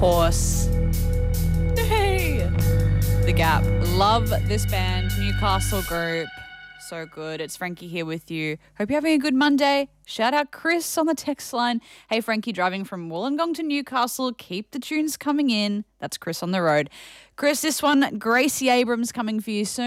course, hey, The Gap. Love this band, Newcastle group. So good. It's Frankie here with you. Hope you're having a good Monday. Shout out Chris on the text line. Hey, Frankie, driving from Wollongong to Newcastle. Keep the tunes coming in. That's Chris on the road. Chris, this one, Gracie Abrams coming for you soon.